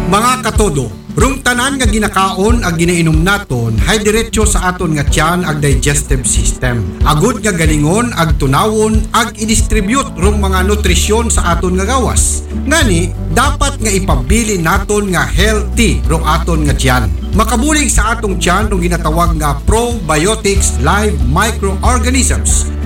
Mga katodo, rung tanan nga ginakaon ag ginainom naton hay diretso sa aton nga tiyan ag digestive system. Agud nga galingon ag tunawon ag i-distribute rung mga nutrisyon sa aton nga gawas. Ngani, dapat nga ipabili naton nga healthy rung aton nga tiyan. Makabulig sa atong tiyan rung ginatawag nga probiotics live microorganisms